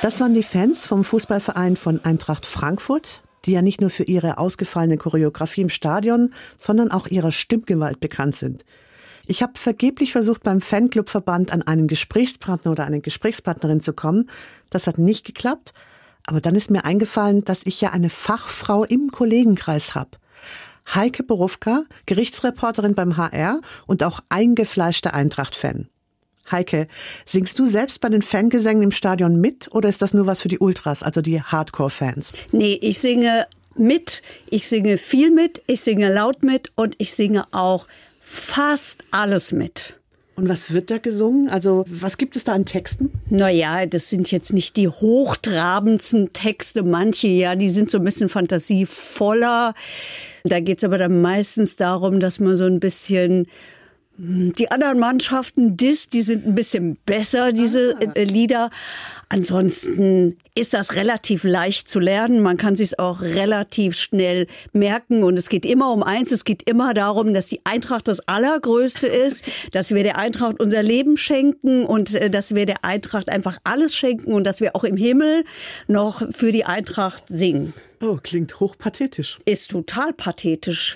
Das waren die Fans vom Fußballverein von Eintracht Frankfurt, die ja nicht nur für ihre ausgefallene Choreografie im Stadion, sondern auch ihrer Stimmgewalt bekannt sind. Ich habe vergeblich versucht, beim Fanclubverband an einen Gesprächspartner oder eine Gesprächspartnerin zu kommen. Das hat nicht geklappt. Aber dann ist mir eingefallen, dass ich ja eine Fachfrau im Kollegenkreis habe. Heike Borufka, Gerichtsreporterin beim HR und auch eingefleischter Eintracht-Fan. Heike, singst du selbst bei den Fangesängen im Stadion mit oder ist das nur was für die Ultras, also die Hardcore-Fans? Nee, ich singe mit, ich singe viel mit, ich singe laut mit und ich singe auch fast alles mit. Und was wird da gesungen? Also was gibt es da an Texten? Naja, das sind jetzt nicht die hochtrabendsten Texte. Manche, ja, die sind so ein bisschen fantasievoller. Da geht es aber dann meistens darum, dass man so ein bisschen die anderen Mannschaften disst. Die sind ein bisschen besser, diese Lieder. Ansonsten ist das relativ leicht zu lernen. Man kann sich auch relativ schnell merken. Und es geht immer um eins. Es geht immer darum, dass die Eintracht das Allergrößte ist, dass wir der Eintracht unser Leben schenken und dass wir der Eintracht einfach alles schenken und dass wir auch im Himmel noch für die Eintracht singen. Oh, klingt hochpathetisch. Ist total pathetisch.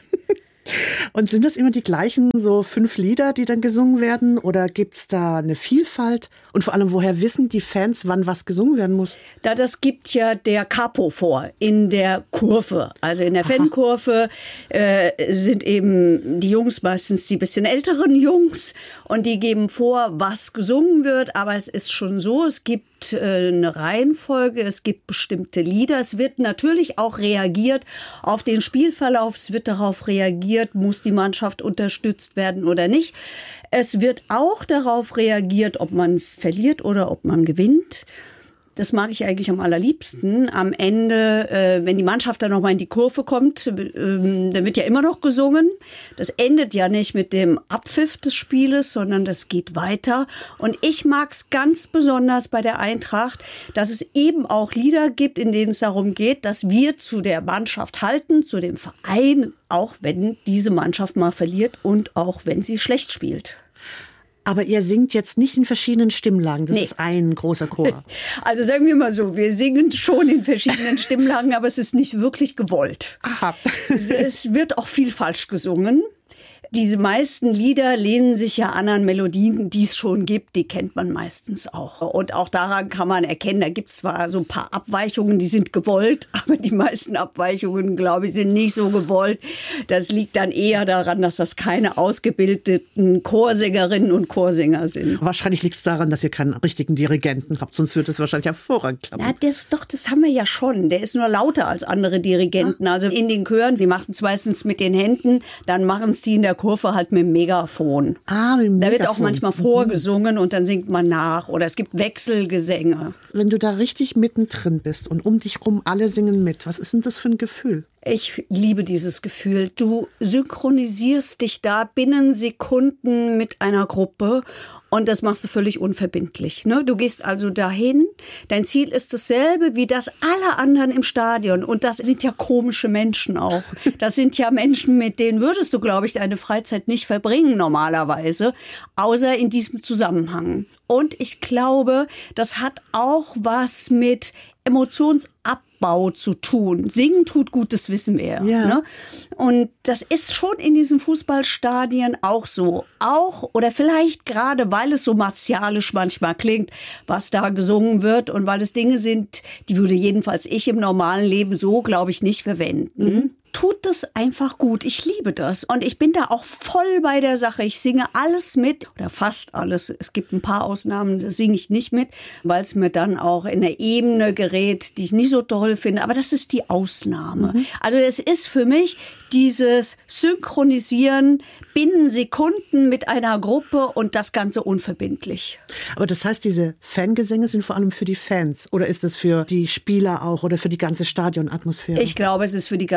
Und sind das immer die gleichen so 5 Lieder, die dann gesungen werden? Oder gibt's da eine Vielfalt? Und vor allem, woher wissen die Fans, wann was gesungen werden muss? Das gibt ja der Capo vor in der Kurve. Also in der Fankurve sind eben die Jungs, meistens die bisschen älteren Jungs. Und die geben vor, was gesungen wird. Aber es ist schon so, es gibt eine Reihenfolge, es gibt bestimmte Lieder. Es wird natürlich auch reagiert auf den Spielverlauf. Es wird darauf reagiert, muss die Mannschaft unterstützt werden oder nicht. Es wird auch darauf reagiert, ob man verliert oder ob man gewinnt. Das mag ich eigentlich am allerliebsten. Am Ende, wenn die Mannschaft dann nochmal in die Kurve kommt, dann wird ja immer noch gesungen. Das endet ja nicht mit dem Abpfiff des Spieles, sondern das geht weiter. Und ich mag es ganz besonders bei der Eintracht, dass es eben auch Lieder gibt, in denen es darum geht, dass wir zu der Mannschaft halten, zu dem Verein, auch wenn diese Mannschaft mal verliert und auch wenn sie schlecht spielt. Aber ihr singt jetzt nicht in verschiedenen Stimmlagen, das ist ein großer Chor. Also sagen wir mal so, wir singen schon in verschiedenen Stimmlagen, aber es ist nicht wirklich gewollt. Aha. Es wird auch viel falsch gesungen. Diese meisten Lieder lehnen sich ja an Melodien, die es schon gibt, die kennt man meistens auch. Und auch daran kann man erkennen, da gibt es zwar so ein paar Abweichungen, die sind gewollt, aber die meisten Abweichungen, glaube ich, sind nicht so gewollt. Das liegt dann eher daran, dass das keine ausgebildeten Chorsängerinnen und Chorsänger sind. Wahrscheinlich liegt es daran, dass ihr keinen richtigen Dirigenten habt, sonst würde es wahrscheinlich hervorragend klappen. Ja, das haben wir ja schon. Der ist nur lauter als andere Dirigenten. Also in den Chören, wir machen es meistens mit den Händen, dann machen es die in der Kurve halt mit dem Megafon. Mit dem Megafon. Da wird auch manchmal vorgesungen und dann singt man nach. Oder es gibt Wechselgesänge. Wenn du da richtig mittendrin bist und um dich rum alle singen mit, was ist denn das für ein Gefühl? Ich liebe dieses Gefühl. Du synchronisierst dich da binnen Sekunden mit einer Gruppe und das machst du völlig unverbindlich. Ne? Du gehst also dahin, dein Ziel ist dasselbe wie das aller anderen im Stadion. Und das sind ja komische Menschen auch. Das sind ja Menschen, mit denen würdest du, glaube ich, deine Freizeit nicht verbringen normalerweise, außer in diesem Zusammenhang. Und ich glaube, das hat auch was mit Emotionsabbau zu tun. Singen tut gut, das wissen wir. Ja. Ne? Und das ist schon in diesen Fußballstadien auch so. Auch oder vielleicht gerade, weil es so martialisch manchmal klingt, was da gesungen wird und weil es Dinge sind, die würde jedenfalls ich im normalen Leben so, glaube ich, nicht verwenden. Tut es einfach gut. Ich liebe das. Und ich bin da auch voll bei der Sache. Ich singe alles mit oder fast alles. Es gibt ein paar Ausnahmen, das singe ich nicht mit, weil es mir dann auch in eine Ebene gerät, die ich nicht so toll finde. Aber das ist die Ausnahme. Also es ist für mich dieses Synchronisieren binnen Sekunden mit einer Gruppe und das Ganze unverbindlich. Aber das heißt, diese Fangesänge sind vor allem für die Fans oder ist es für die Spieler auch oder für die ganze Stadionatmosphäre? Ich glaube, es ist für die ganze Stadionatmosphäre.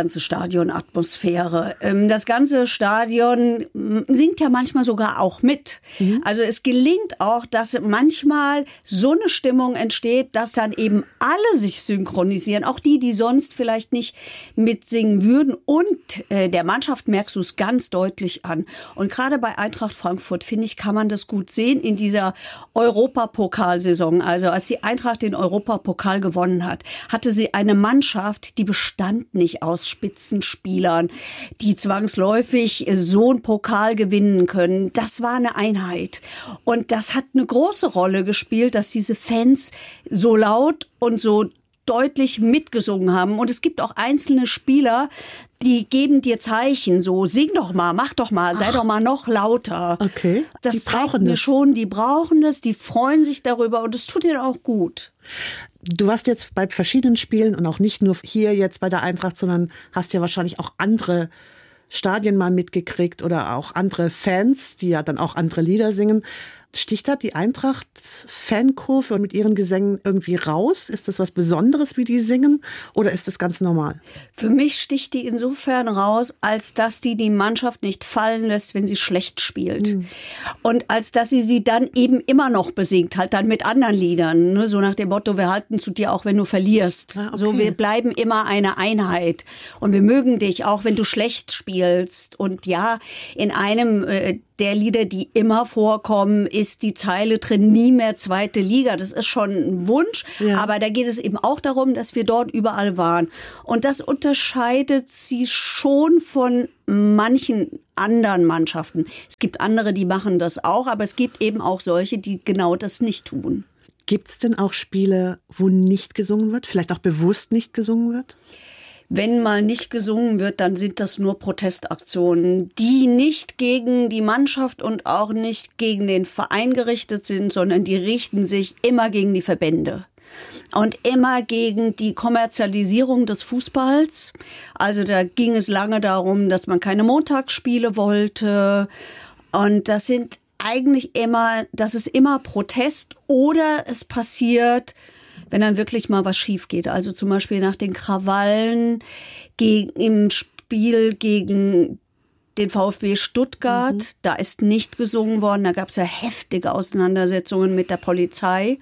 Stadionatmosphäre. Das ganze Stadion singt ja manchmal sogar auch mit. Also es gelingt auch, dass manchmal so eine Stimmung entsteht, dass dann eben alle sich synchronisieren, auch die sonst vielleicht nicht mitsingen würden. Und der Mannschaft merkst du es ganz deutlich an. Und gerade bei Eintracht Frankfurt, finde ich, kann man das gut sehen in dieser Europapokalsaison. Also als die Eintracht den Europapokal gewonnen hat, hatte sie eine Mannschaft, die bestand nicht aus Spitzenspielern, die zwangsläufig so einen Pokal gewinnen können. Das war eine Einheit. Und das hat eine große Rolle gespielt, dass diese Fans so laut und so deutlich mitgesungen haben. Und es gibt auch einzelne Spieler, die geben dir Zeichen, so sing doch mal, mach doch mal, sei doch mal noch lauter. Okay. Das zeigt mir schon, die brauchen das, die freuen sich darüber und es tut ihnen auch gut. Du warst jetzt bei verschiedenen Spielen und auch nicht nur hier jetzt bei der Eintracht, sondern hast ja wahrscheinlich auch andere Stadien mal mitgekriegt oder auch andere Fans, die ja dann auch andere Lieder singen. Sticht da die Eintracht-Fankurve mit ihren Gesängen irgendwie raus? Ist das was Besonderes, wie die singen, oder ist das ganz normal? Für mich sticht die insofern raus, als dass die Mannschaft nicht fallen lässt, wenn sie schlecht spielt. Und als dass sie dann eben immer noch besingt, halt dann mit anderen Liedern. Ne? So nach dem Motto, wir halten zu dir auch, wenn du verlierst. Ah, okay. So, wir bleiben immer eine Einheit. Und wir mögen dich, auch wenn du schlecht spielst. Und ja, in einem der Lieder, die immer vorkommen, ist die Zeile drin, nie mehr zweite Liga. Das ist schon ein Wunsch, aber da geht es eben auch darum, dass wir dort überall waren. Und das unterscheidet sie schon von manchen anderen Mannschaften. Es gibt andere, die machen das auch, aber es gibt eben auch solche, die genau das nicht tun. Gibt es denn auch Spiele, wo nicht gesungen wird, vielleicht auch bewusst nicht gesungen wird? Wenn mal nicht gesungen wird, dann sind das nur Protestaktionen, die nicht gegen die Mannschaft und auch nicht gegen den Verein gerichtet sind, sondern die richten sich immer gegen die Verbände. Und immer gegen die Kommerzialisierung des Fußballs. Also da ging es lange darum, dass man keine Montagsspiele wollte. Und das ist immer Protest oder es passiert, wenn dann wirklich mal was schief geht. Also zum Beispiel nach den Krawallen im Spiel gegen den VfB Stuttgart. Da ist nicht gesungen worden. Da gab es ja heftige Auseinandersetzungen mit der Polizei.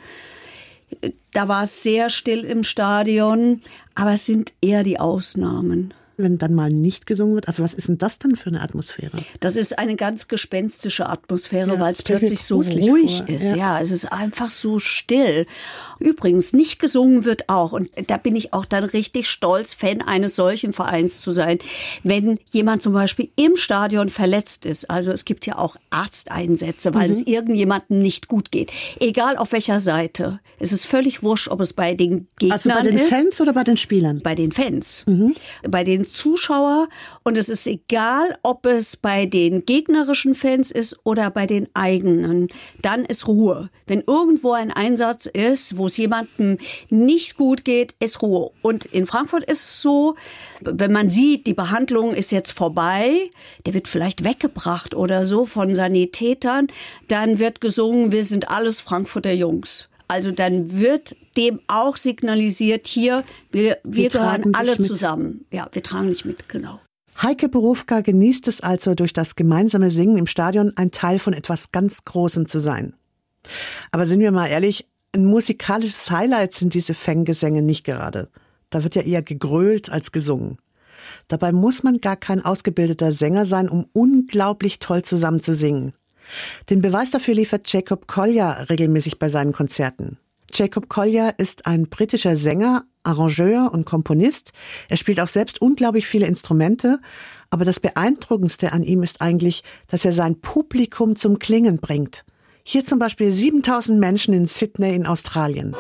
Da war es sehr still im Stadion. Aber es sind eher die Ausnahmen. Wenn dann mal nicht gesungen wird, also was ist denn das dann für eine Atmosphäre? Das ist eine ganz gespenstische Atmosphäre, weil es plötzlich so ruhig ist. Ja, es ist einfach so still. Übrigens, nicht gesungen wird auch, und da bin ich auch dann richtig stolz, Fan eines solchen Vereins zu sein, wenn jemand zum Beispiel im Stadion verletzt ist. Also es gibt ja auch Arzteinsätze, weil es irgendjemandem nicht gut geht. Egal auf welcher Seite. Es ist völlig wurscht, ob es bei den Gegnern ist. Also bei den Fans oder bei den Spielern? Bei den Fans. Bei den Zuschauer, und es ist egal, ob es bei den gegnerischen Fans ist oder bei den eigenen. Dann ist Ruhe. Wenn irgendwo ein Einsatz ist, wo es jemandem nicht gut geht, ist Ruhe. Und in Frankfurt ist es so, wenn man sieht, die Behandlung ist jetzt vorbei, der wird vielleicht weggebracht oder so von Sanitätern, dann wird gesungen, wir sind alles Frankfurter Jungs. Also dann wird dem auch signalisiert, hier, wir gehören alle zusammen. Ja, wir tragen nicht mit, genau. Heike Borufka genießt es also, durch das gemeinsame Singen im Stadion ein Teil von etwas ganz Großem zu sein. Aber sind wir mal ehrlich, ein musikalisches Highlight sind diese Fangesänge nicht gerade. Da wird ja eher gegrölt als gesungen. Dabei muss man gar kein ausgebildeter Sänger sein, um unglaublich toll zusammen zu singen. Den Beweis dafür liefert Jacob Collier regelmäßig bei seinen Konzerten. Jacob Collier ist ein britischer Sänger, Arrangeur und Komponist. Er spielt auch selbst unglaublich viele Instrumente. Aber das Beeindruckendste an ihm ist eigentlich, dass er sein Publikum zum Klingen bringt. Hier zum Beispiel 7000 Menschen in Sydney in Australien.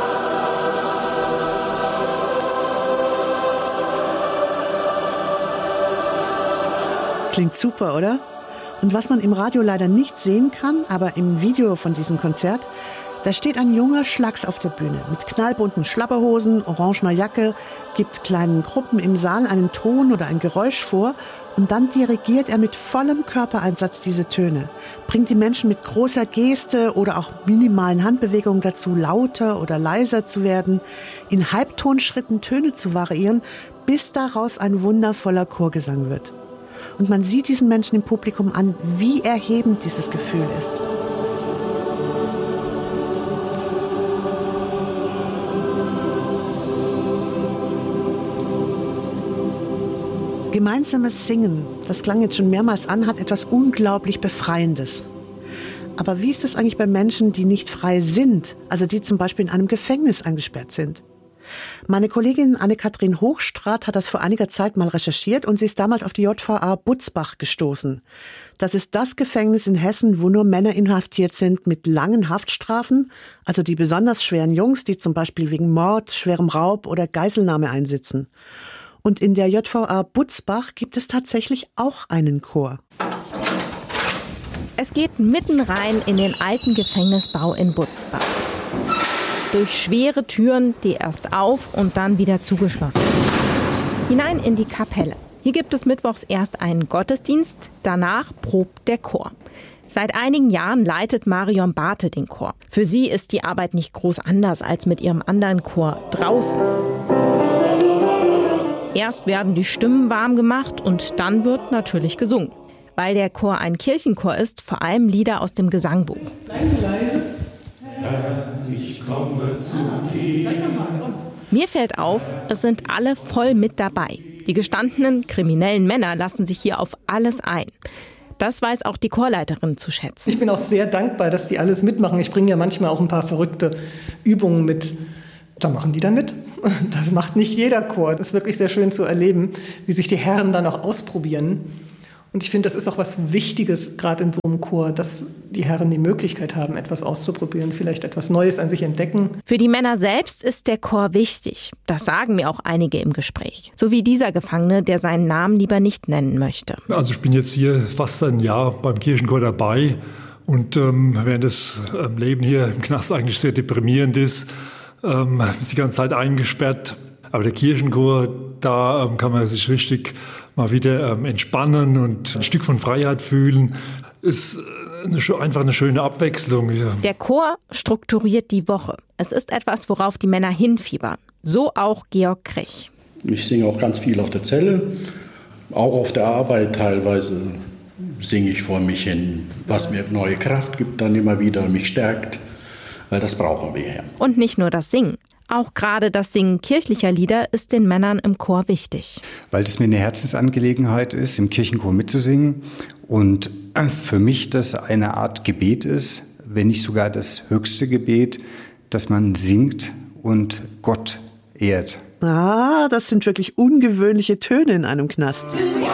Klingt super, oder? Und was man im Radio leider nicht sehen kann, aber im Video von diesem Konzert, da steht ein junger Schlags auf der Bühne mit knallbunten Schlapperhosen, orangener Jacke, gibt kleinen Gruppen im Saal einen Ton oder ein Geräusch vor und dann dirigiert er mit vollem Körpereinsatz diese Töne, bringt die Menschen mit großer Geste oder auch minimalen Handbewegungen dazu, lauter oder leiser zu werden, in Halbtonschritten Töne zu variieren, bis daraus ein wundervoller Chorgesang wird. Und man sieht diesen Menschen im Publikum an, wie erhebend dieses Gefühl ist. Gemeinsames Singen, das klang jetzt schon mehrmals an, hat etwas unglaublich Befreiendes. Aber wie ist es eigentlich bei Menschen, die nicht frei sind, also die zum Beispiel in einem Gefängnis eingesperrt sind? Meine Kollegin Anne-Kathrin Hochstraat hat das vor einiger Zeit mal recherchiert und sie ist damals auf die JVA Butzbach gestoßen. Das ist das Gefängnis in Hessen, wo nur Männer inhaftiert sind mit langen Haftstrafen, also die besonders schweren Jungs, die zum Beispiel wegen Mord, schwerem Raub oder Geiselnahme einsitzen. Und in der JVA Butzbach gibt es tatsächlich auch einen Chor. Es geht mitten rein in den alten Gefängnisbau in Butzbach. Durch schwere Türen, die erst auf und dann wieder zugeschlossen werden. Hinein in die Kapelle. Hier gibt es mittwochs erst einen Gottesdienst, danach probt der Chor. Seit einigen Jahren leitet Marion Barthe den Chor. Für sie ist die Arbeit nicht groß anders als mit ihrem anderen Chor draußen. Erst werden die Stimmen warm gemacht und dann wird natürlich gesungen. Weil der Chor ein Kirchenchor ist, vor allem Lieder aus dem Gesangbuch. Leise. Ich komme zu dir. Mir fällt auf, es sind alle voll mit dabei. Die gestandenen, kriminellen Männer lassen sich hier auf alles ein. Das weiß auch die Chorleiterin zu schätzen. Ich bin auch sehr dankbar, dass die alles mitmachen. Ich bringe ja manchmal auch ein paar verrückte Übungen mit. Da machen die dann mit. Das macht nicht jeder Chor. Das ist wirklich sehr schön zu erleben, wie sich die Herren dann auch ausprobieren. Und ich finde, das ist auch was Wichtiges, gerade in so einem Chor, dass die Herren die Möglichkeit haben, etwas auszuprobieren, vielleicht etwas Neues an sich entdecken. Für die Männer selbst ist der Chor wichtig. Das sagen mir auch einige im Gespräch. So wie dieser Gefangene, der seinen Namen lieber nicht nennen möchte. Also ich bin jetzt hier fast ein Jahr beim Kirchenchor dabei. Und während das Leben hier im Knast eigentlich sehr deprimierend ist die ganze Zeit eingesperrt. Aber der Kirchenchor, da kann man sich richtig mal wieder entspannen und ein Stück von Freiheit fühlen. Ist einfach eine schöne Abwechslung. Ja. Der Chor strukturiert die Woche. Es ist etwas, worauf die Männer hinfiebern. So auch Georg Krech. Ich singe auch ganz viel auf der Zelle, auch auf der Arbeit teilweise singe ich vor mich hin, was mir neue Kraft gibt, dann immer wieder mich stärkt, weil das brauchen wir ja. Und nicht nur das Singen. Auch gerade das Singen kirchlicher Lieder ist den Männern im Chor wichtig. Weil es mir eine Herzensangelegenheit ist, im Kirchenchor mitzusingen und für mich das eine Art Gebet ist, wenn nicht sogar das höchste Gebet, dass man singt und Gott ehrt. Ah, das sind wirklich ungewöhnliche Töne in einem Knast.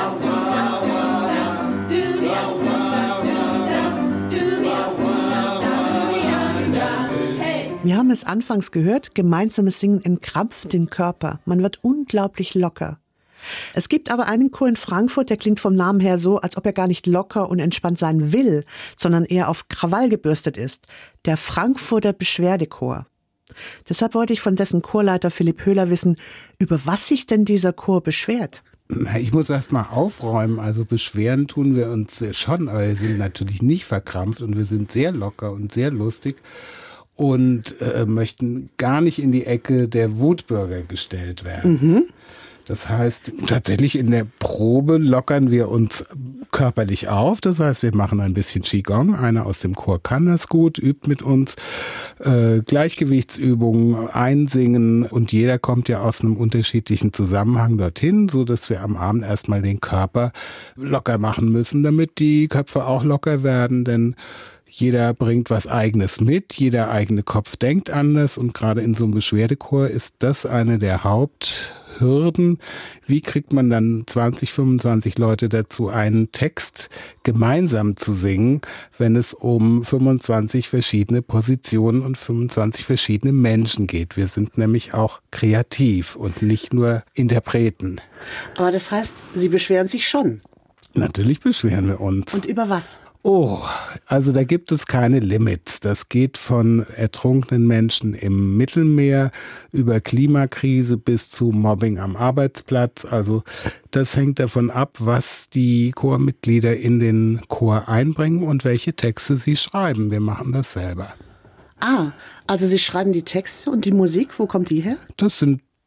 Wir haben es anfangs gehört, gemeinsames Singen entkrampft den Körper. Man wird unglaublich locker. Es gibt aber einen Chor in Frankfurt, der klingt vom Namen her so, als ob er gar nicht locker und entspannt sein will, sondern eher auf Krawall gebürstet ist. Der Frankfurter Beschwerdechor. Deshalb wollte ich von dessen Chorleiter Philipp Höhler wissen, über was sich denn dieser Chor beschwert. Ich muss erst mal aufräumen, also beschweren tun wir uns schon, aber wir sind natürlich nicht verkrampft und wir sind sehr locker und sehr lustig. Und möchten gar nicht in die Ecke der Wutbürger gestellt werden. Mhm. Das heißt, tatsächlich in der Probe lockern wir uns körperlich auf. Das heißt, wir machen ein bisschen Qigong. Einer aus dem Chor kann das gut, übt mit uns. Gleichgewichtsübungen, einsingen. Und jeder kommt ja aus einem unterschiedlichen Zusammenhang dorthin, so dass wir am Abend erstmal den Körper locker machen müssen, damit die Köpfe auch locker werden. Denn jeder bringt was Eigenes mit, jeder eigene Kopf denkt anders und gerade in so einem Beschwerdechor ist das eine der Haupthürden. Wie kriegt man dann 20, 25 Leute dazu, einen Text gemeinsam zu singen, wenn es um 25 verschiedene Positionen und 25 verschiedene Menschen geht? Wir sind nämlich auch kreativ und nicht nur Interpreten. Aber das heißt, Sie beschweren sich schon? Natürlich beschweren wir uns. Und über was? Oh, also da gibt es keine Limits. Das geht von ertrunkenen Menschen im Mittelmeer über Klimakrise bis zu Mobbing am Arbeitsplatz. Also das hängt davon ab, was die Chormitglieder in den Chor einbringen und welche Texte sie schreiben. Wir machen das selber. Ah, also Sie schreiben die Texte und die Musik, wo kommt die her? Das sind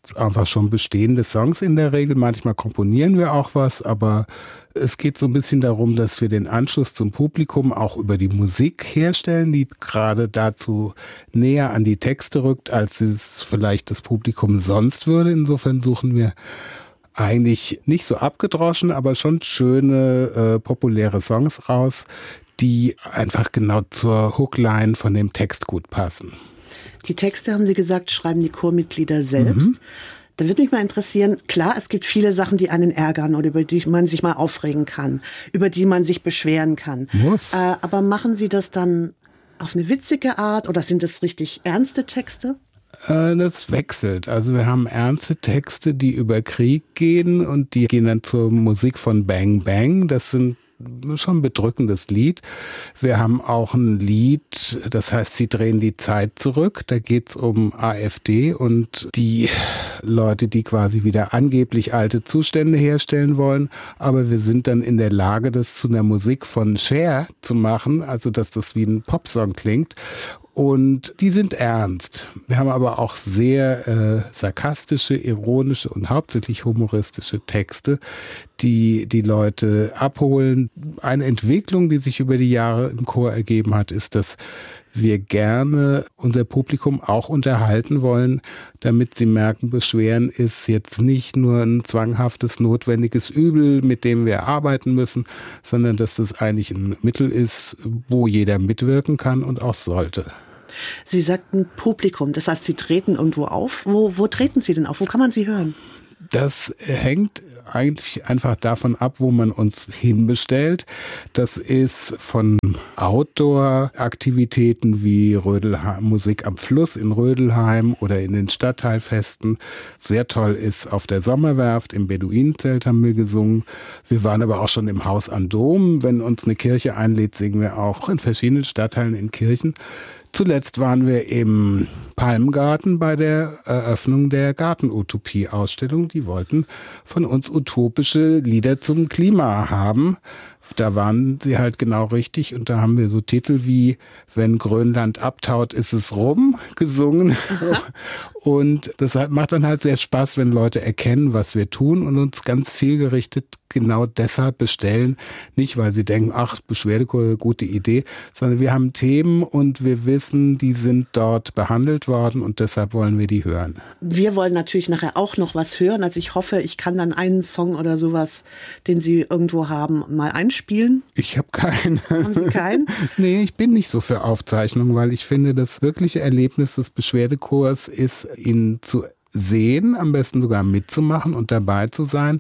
einfach schon bestehende Songs in der Regel. Manchmal komponieren wir auch was, aber es geht so ein bisschen darum, dass wir den Anschluss zum Publikum auch über die Musik herstellen, die gerade dazu näher an die Texte rückt, als es vielleicht das Publikum sonst würde. Insofern suchen wir eigentlich nicht so abgedroschen, aber schon schöne, populäre Songs raus, die einfach genau zur Hookline von dem Text gut passen. Die Texte, haben Sie gesagt, schreiben die Chormitglieder selbst. Da würde mich mal interessieren, klar, es gibt viele Sachen, die einen ärgern oder über die man sich mal aufregen kann, über die man sich beschweren kann. Aber machen Sie das dann auf eine witzige Art oder sind das richtig ernste Texte? Das wechselt. Also wir haben ernste Texte, die über Krieg gehen und die gehen dann zur Musik von Bang Bang. Das sind schon ein bedrückendes Lied. Wir haben auch ein Lied, das heißt, sie drehen die Zeit zurück. Da geht's um AfD und die Leute, die quasi wieder angeblich alte Zustände herstellen wollen. Aber wir sind dann in der Lage, das zu einer Musik von Cher zu machen, also dass das wie ein Popsong klingt. Und die sind ernst. Wir haben aber auch sehr sarkastische, ironische und hauptsächlich humoristische Texte, die die Leute abholen. Eine Entwicklung, die sich über die Jahre im Chor ergeben hat, ist, dass wir gerne unser Publikum auch unterhalten wollen, damit sie merken, Beschweren ist jetzt nicht nur ein zwanghaftes, notwendiges Übel, mit dem wir arbeiten müssen, sondern dass das eigentlich ein Mittel ist, wo jeder mitwirken kann und auch sollte. Sie sagten Publikum, das heißt, Sie treten irgendwo auf. Wo treten Sie denn auf? Wo kann man Sie hören? Das hängt eigentlich einfach davon ab, wo man uns hinbestellt. Das ist von Outdoor-Aktivitäten wie Musik am Fluss in Rödelheim oder in den Stadtteilfesten. Sehr toll ist auf der Sommerwerft, im Beduinenzelt haben wir gesungen. Wir waren aber auch schon im Haus am Dom. Wenn uns eine Kirche einlädt, singen wir auch in verschiedenen Stadtteilen in Kirchen. Zuletzt waren wir im Palmgarten bei der Eröffnung der Gartenutopie-Ausstellung. Die wollten von uns utopische Lieder zum Klima haben. Da waren sie halt genau richtig und da haben wir so Titel wie Wenn Grönland abtaut, ist es rum gesungen. Und das macht dann halt sehr Spaß, wenn Leute erkennen, was wir tun und uns ganz zielgerichtet genau deshalb bestellen. Nicht, weil sie denken, ach, Beschwerdechor, gute Idee, sondern wir haben Themen und wir wissen, die sind dort behandelt worden und deshalb wollen wir die hören. Wir wollen natürlich nachher auch noch was hören. Also ich hoffe, ich kann dann einen Song oder sowas, den Sie irgendwo haben, mal einspielen. Ich habe keinen. Haben Sie keinen? Nee, ich bin nicht so für Aufzeichnung, weil ich finde, das wirkliche Erlebnis des Beschwerdechors ist, ihn zu sehen, am besten sogar mitzumachen und dabei zu sein.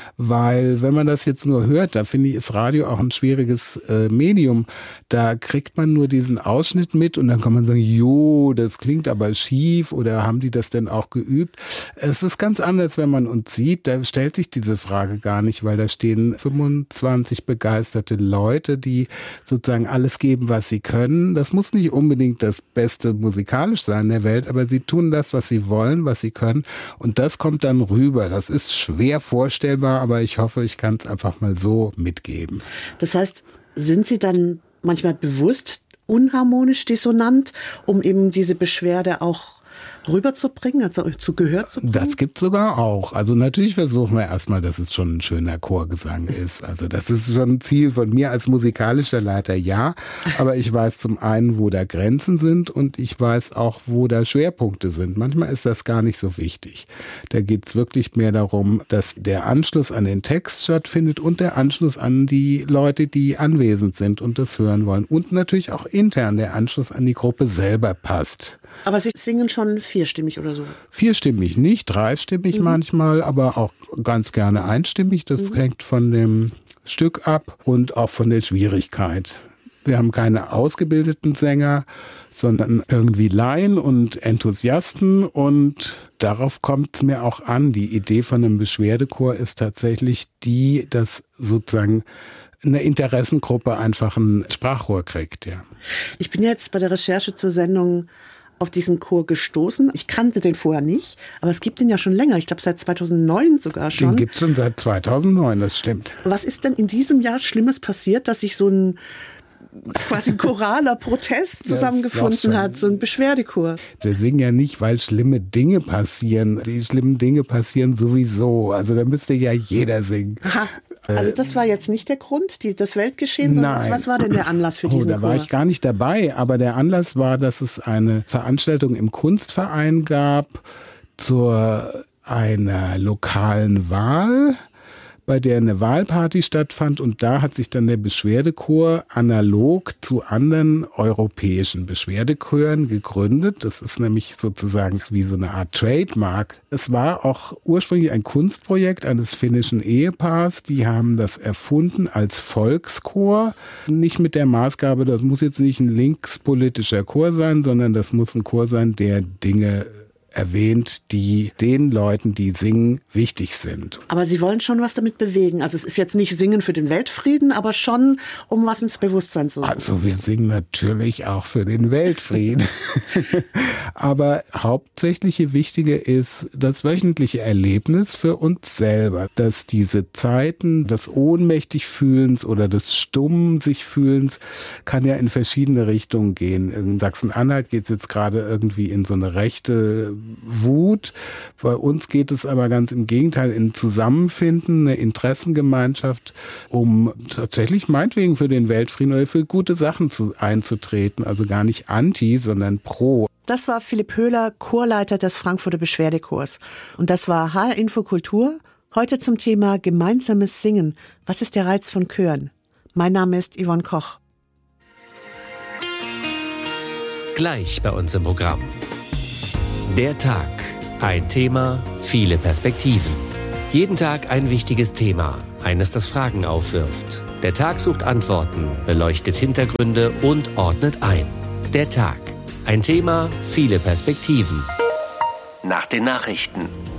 Weil wenn man das jetzt nur hört, da finde ich, ist Radio auch ein schwieriges Medium. Da kriegt man nur diesen Ausschnitt mit und dann kann man sagen, jo, das klingt aber schief oder haben die das denn auch geübt? Es ist ganz anders, wenn man uns sieht. Da stellt sich diese Frage gar nicht, weil da stehen 25 begeisterte Leute, die sozusagen alles geben, was sie können. Das muss nicht unbedingt das Beste musikalisch sein der Welt, aber sie tun das, was sie wollen, was sie können. Und das kommt dann rüber. Das ist schwer vorstellbar, aber ich hoffe, ich kann es einfach mal so mitgeben. Das heißt, sind Sie dann manchmal bewusst unharmonisch dissonant, um eben diese Beschwerde auch rüberzubringen, also zu Gehör zu bringen? Das gibt es sogar auch. Also natürlich versuchen wir erstmal, dass es schon ein schöner Chorgesang ist. Also das ist schon ein Ziel von mir als musikalischer Leiter, ja. Aber ich weiß zum einen, wo da Grenzen sind und ich weiß auch, wo da Schwerpunkte sind. Manchmal ist das gar nicht so wichtig. Da geht es wirklich mehr darum, dass der Anschluss an den Text stattfindet und der Anschluss an die Leute, die anwesend sind und das hören wollen. Und natürlich auch intern der Anschluss an die Gruppe selber passt. Aber Sie singen schon vierstimmig oder so? Vierstimmig nicht, dreistimmig manchmal, aber auch ganz gerne einstimmig. Das hängt von dem Stück ab und auch von der Schwierigkeit. Wir haben keine ausgebildeten Sänger, sondern irgendwie Laien und Enthusiasten und darauf kommt es mir auch an. Die Idee von einem Beschwerdechor ist tatsächlich die, dass sozusagen eine Interessengruppe einfach ein Sprachrohr kriegt, ja. Ich bin jetzt bei der Recherche zur Sendung auf diesen Chor gestoßen. Ich kannte den vorher nicht, aber es gibt den ja schon länger. Ich glaube, seit 2009 sogar schon. Den gibt es schon seit 2009, das stimmt. Was ist denn in diesem Jahr Schlimmes passiert, dass sich so ein quasi ein choraler Protest zusammengefunden hat, so ein Beschwerdechor. Wir singen ja nicht, weil schlimme Dinge passieren. Die schlimmen Dinge passieren sowieso. Also da müsste ja jeder singen. Aha. Also das war jetzt nicht der Grund, das Weltgeschehen, sondern was war denn der Anlass für diesen Chor? Da war ich gar nicht dabei, aber der Anlass war, dass es eine Veranstaltung im Kunstverein gab zu einer lokalen Wahl, bei der eine Wahlparty stattfand, und da hat sich dann der Beschwerdechor analog zu anderen europäischen Beschwerdechören gegründet. Das ist nämlich sozusagen wie so eine Art Trademark. Es war auch ursprünglich ein Kunstprojekt eines finnischen Ehepaars. Die haben das erfunden als Volkschor. Nicht mit der Maßgabe, das muss jetzt nicht ein linkspolitischer Chor sein, sondern das muss ein Chor sein, der Dinge erwähnt, die den Leuten, die singen, wichtig sind. Aber Sie wollen schon was damit bewegen. Also es ist jetzt nicht Singen für den Weltfrieden, aber schon, um was ins Bewusstsein zu holen. Also wir singen natürlich auch für den Weltfrieden. Aber hauptsächliche Wichtige ist das wöchentliche Erlebnis für uns selber, dass diese Zeiten des Ohnmächtigfühlens oder des stummen sich Fühlens kann ja in verschiedene Richtungen gehen. In Sachsen-Anhalt geht es jetzt gerade irgendwie in so eine rechte Wut. Bei uns geht es aber ganz im Gegenteil in Zusammenfinden, eine Interessengemeinschaft, um tatsächlich meinetwegen für den Weltfrieden oder für gute Sachen einzutreten. Also gar nicht anti, sondern pro. Das war Philipp Höhler, Chorleiter des Frankfurter Beschwerdechors. Und das war HR Info Kultur. Heute zum Thema gemeinsames Singen. Was ist der Reiz von Chören? Mein Name ist Yvonne Koch. Gleich bei uns im Programm. Der Tag. Ein Thema, viele Perspektiven. Jeden Tag ein wichtiges Thema, eines, das Fragen aufwirft. Der Tag sucht Antworten, beleuchtet Hintergründe und ordnet ein. Der Tag. Ein Thema, viele Perspektiven. Nach den Nachrichten.